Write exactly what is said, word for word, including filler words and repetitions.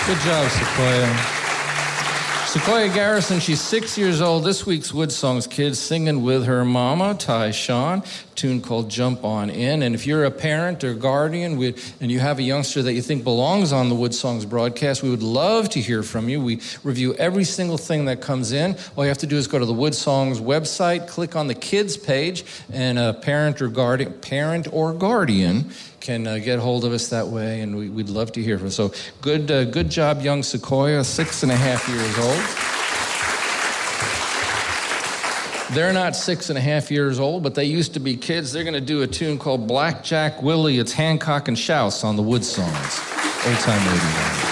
Good job, Sequoia. Sequoia Garrison, she's six years old. This week's Wood Songs kid singing with her mama, Ty Sean, a tune called Jump On In. And if you're a parent or guardian we, and you have a youngster that you think belongs on the Wood Songs broadcast, we would love to hear from you. We review every single thing that comes in. All you have to do is go to the Wood Songs website, click on the kids page, and a parent or guardian, parent or guardian can uh, get hold of us that way, and we, we'd love to hear from you. So good, uh, good job, young Sequoia, six and a half years old. They're not six and a half years old, but they used to be kids. They're going to do a tune called Blackjack Willie. It's Hancock and Shouse on the Wood Songs. Old time radio.